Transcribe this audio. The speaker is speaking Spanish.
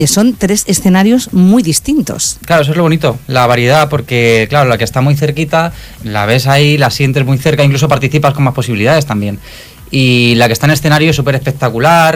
Son 3 escenarios muy distintos. Claro, eso es lo bonito, la variedad, porque claro, la que está muy cerquita, la ves ahí, la sientes muy cerca, incluso participas con más posibilidades también. Y la que está en escenario es súper espectacular,